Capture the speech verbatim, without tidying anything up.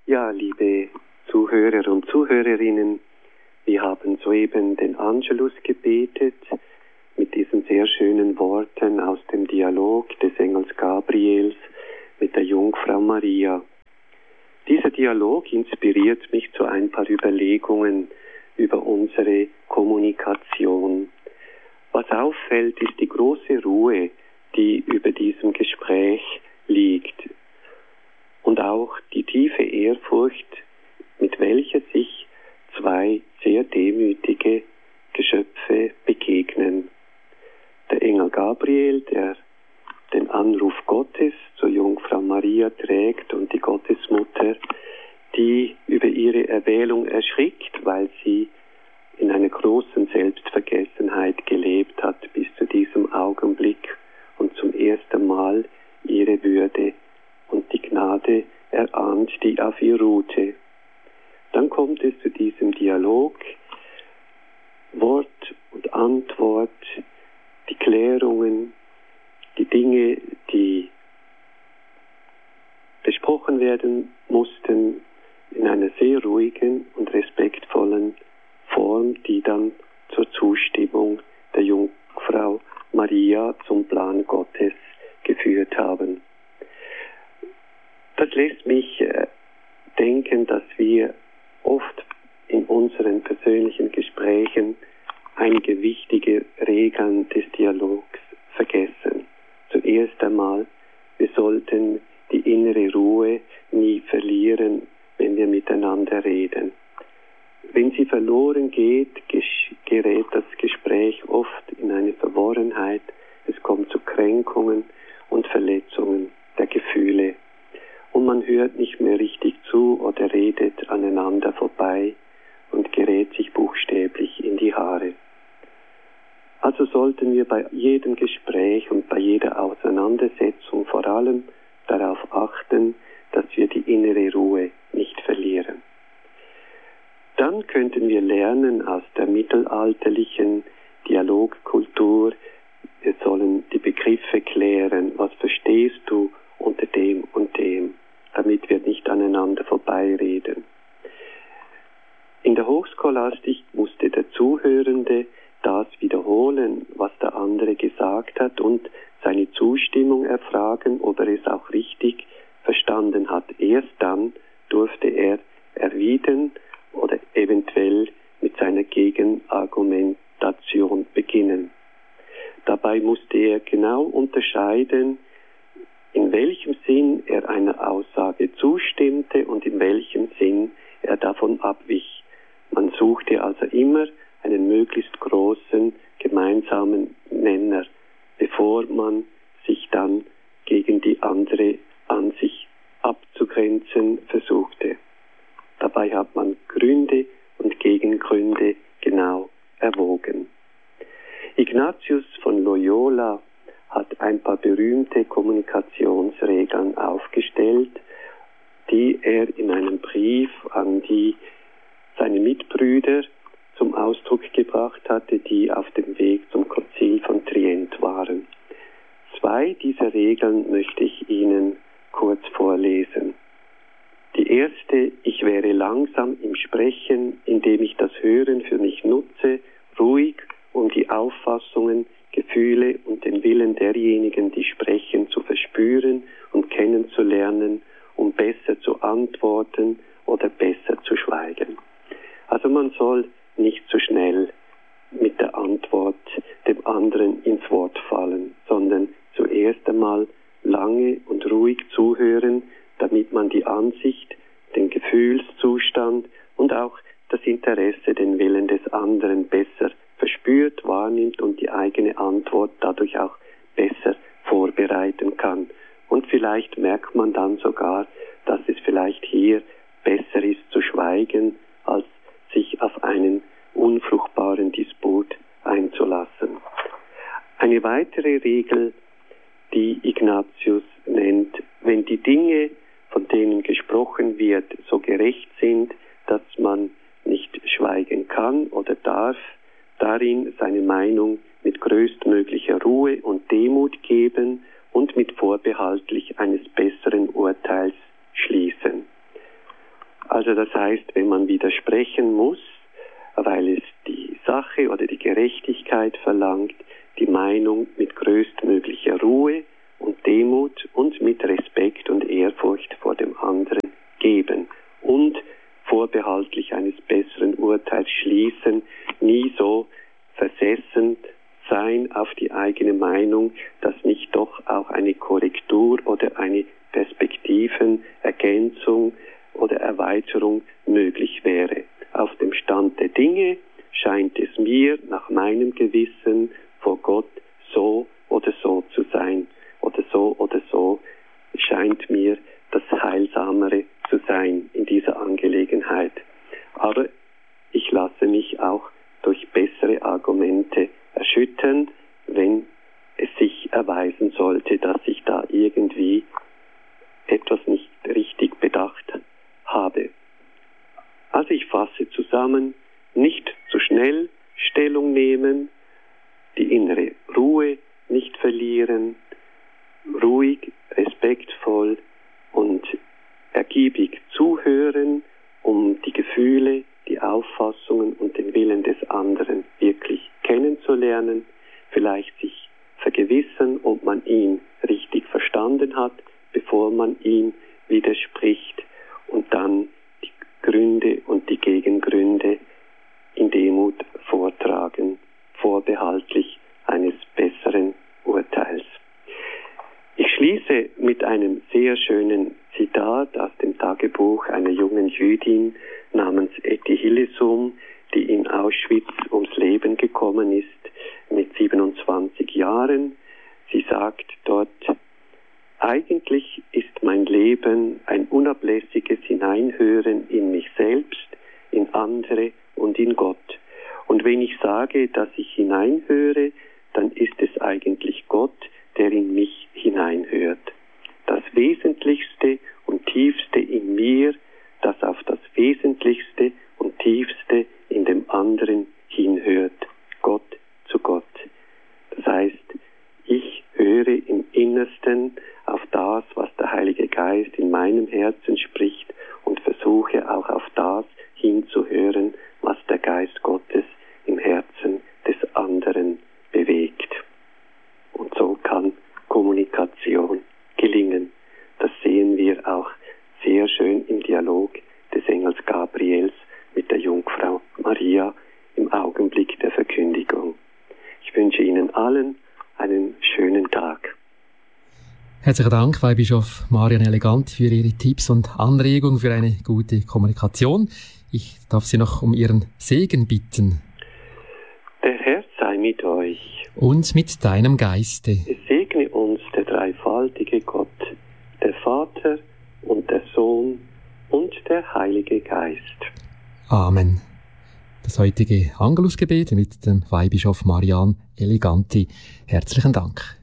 Ja, liebe Zuhörer und Zuhörerinnen, wir haben soeben den Angelus gebetet mit diesen sehr schönen Worten aus dem Dialog des Engels Gabriels mit der Jungfrau Maria. Dieser Dialog inspiriert mich zu ein paar Überlegungen über unsere Kommunikation. Was auffällt, ist die große Ruhe, die über diesem Gespräch liegt. Und auch die tiefe Ehrfurcht, mit welcher sich zwei sehr demütige Geschöpfe begegnen. Der Engel Gabriel, der den Anruf Gottes zur Jungfrau Maria trägt, und die Gottesmutter, die über ihre Erwählung erschrickt, weil sie in einer großen Selbstvergessenheit gelebt hat bis zu diesem Augenblick und zum ersten Mal ihre Würde und die Gnade erahnt, die auf ihr ruhte. Dann kommt es zu diesem Dialog, Wort und Antwort, die Klärungen, die Dinge, die besprochen werden mussten, in einer sehr ruhigen und respektvollen Form, die dann zur Zustimmung der Jungfrau Maria zum Plan Gottes geführt haben. Das lässt mich äh, denken, dass wir oft in unseren persönlichen Gesprächen einige wichtige Regeln des Dialogs vergessen. Zuerst einmal, wir sollten die innere Ruhe nie verlieren, wenn wir miteinander reden. Wenn sie verloren geht, gerät das Gespräch oft in eine Verworrenheit. Es kommt zu Kränkungen und Verletzungen der Gefühle. Und man hört nicht mehr richtig zu oder redet aneinander vorbei und gerät sich buchstäblich in die Haare. Also sollten wir bei jedem Gespräch und bei jeder Auseinandersetzung vor allem darauf achten, dass wir die innere Ruhe nicht verlieren. Dann könnten wir lernen aus der mittelalterlichen Dialogkultur, wir sollen die Begriffe klären, was verstehst du unter dem und dem, damit wir nicht aneinander vorbeireden. In der Hochscholastik musste der Zuhörende das wiederholen, was der andere gesagt hat, und seine Zustimmung erfragen, ob er es auch richtig verstanden hat. Erst dann durfte er erwidern oder eventuell mit seiner Gegenargumentation beginnen. Dabei musste er genau unterscheiden, in welchem Sinn er einer Aussage zustimmte und in welchem Sinn er davon abwich. Man suchte also immer einen möglichst großen gemeinsamen Nenner, bevor man sich dann gegen die andere Ansicht abzugrenzen versuchte. Dabei hat man Gründe und Gegengründe genau erwogen. Ignatius von Loyola hat ein paar berühmte Kommunikationsregeln aufgestellt, die er in einem Brief an die, seine Mitbrüder zum Ausdruck gebracht hatte, die auf dem Weg zum Konzil von Trient waren. Zwei dieser Regeln möchte ich Ihnen kurz vorlesen. Die erste: Ich wäre langsam im Sprechen, indem ich das Hören für mich nutze, ruhig, um die Auffassungen, Gefühle und den Willen derjenigen, die sprechen, zu verspüren und kennenzulernen, um besser zu antworten oder besser zu schweigen. Also man soll nicht zu schnell mit der Antwort dem anderen ins Wort fallen, sondern zuerst einmal lange und ruhig zuhören, damit man die Ansicht, den Gefühlszustand und auch das Interesse, den Willen des anderen besser verspürt, wahrnimmt und die eigene Antwort dadurch auch besser vorbereiten kann. Und vielleicht merkt man dann sogar, dass es vielleicht hier besser ist zu schweigen, als sich auf einen unfruchtbaren Disput einzulassen. Eine weitere Regel, die Ignatius nennt: Wenn die Dinge, von denen gesprochen wird, so gerecht sind, dass man nicht schweigen kann oder darf, darin seine Meinung mit größtmöglicher Ruhe und Demut geben und mit vorbehaltlich eines besseren Urteils schließen. Also das heißt, wenn man widersprechen muss, weil es die Sache oder die Gerechtigkeit verlangt, die Meinung mit größtmöglicher Ruhe und Demut und mit Respekt und Ehrfurcht vor dem anderen geben und vorbehaltlich eines besseren Urteils schließen, nie so versessen sein auf die eigene Meinung, dass nicht doch auch eine Korrektur oder eine Perspektivenergänzung oder Erweiterung möglich wäre. Auf dem Stand der Dinge scheint es mir nach meinem Gewissen vor Gott so oder so zu sein, oder so oder so scheint mir das Heilsamere zu sein in dieser Angelegenheit. Aber ich lasse mich auch durch bessere Argumente erschüttern, wenn es sich erweisen sollte, dass ich da irgendwie etwas nicht richtig bedacht habe. Also ich fasse zusammen, nicht zu schnell Stellung nehmen, die innere Ruhe nicht verlieren, ruhig, respektvoll und ergiebig zuhören, um die Gefühle, die Auffassungen und den Willen des anderen wirklich kennenzulernen, vielleicht sich vergewissern, ob man ihn richtig verstanden hat, bevor man ihm widerspricht, und dann die Gründe und die Gegengründe in Demut vortragen, vorbehaltlich eines besseren Urteils. Ich schließe mit einem sehr schönen Zitat aus dem Tagebuch einer jungen Jüdin namens Etty Hillesum, die in Auschwitz ums Leben gekommen ist mit siebenundzwanzig Jahren. Sie sagt dort: Eigentlich ist mein Leben ein unablässiges Hineinhören in mich selbst, in andere und in Gott. Und wenn ich sage, dass ich hineinhöre, dann ist es eigentlich Gott, der in mich hineinhört. Das Wesentlichste und Tiefste in mir, das auf das Wesentlichste und Tiefste in dem anderen hinhört. Gott zu Gott. Das heißt, ich höre im Innersten auf das, was der Heilige Geist in meinem Herzen spricht, und versuche auch auf das hinzuhören, was der Geist Gottes im Herzen des anderen bewegt. Und so kann Kommunikation gelingen. Das sehen wir auch sehr schön im Dialog des Engels Gabriels mit der Jungfrau Maria im Augenblick der Verkündigung. Ich wünsche Ihnen allen einen schönen Tag. Herzlichen Dank, Weihbischof Marian Eleganti, für Ihre Tipps und Anregungen für eine gute Kommunikation. Ich darf Sie noch um Ihren Segen bitten. Der Herr sei mit euch. Und mit deinem Geiste. Es segne uns der dreifaltige Gott, der Vater und der Sohn und der Heilige Geist. Amen. Das heutige Angelusgebet mit dem Weihbischof Marian Eleganti. Herzlichen Dank.